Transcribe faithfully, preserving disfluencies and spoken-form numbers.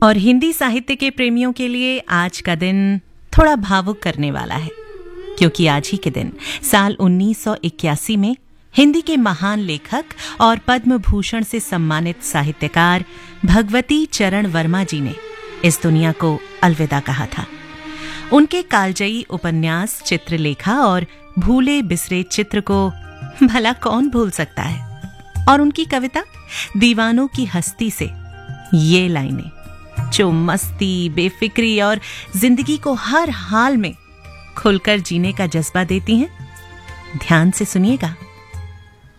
और हिंदी साहित्य के प्रेमियों के लिए आज का दिन थोड़ा भावुक करने वाला है, क्योंकि आज ही के दिन साल उन्नीस सौ इक्यासी में हिंदी के महान लेखक और पद्म भूषण से सम्मानित साहित्यकार भगवती चरण वर्मा जी ने इस दुनिया को अलविदा कहा था। उनके कालजयी उपन्यास चित्रलेखा और भूले बिसरे चित्र को भला कौन भूल सकता है। और उनकी कविता दीवानों की हस्ती से ये लाइनें जो मस्ती, बेफिक्री और जिंदगी को हर हाल में खुलकर जीने का जज्बा देती हैं, ध्यान से सुनिएगा।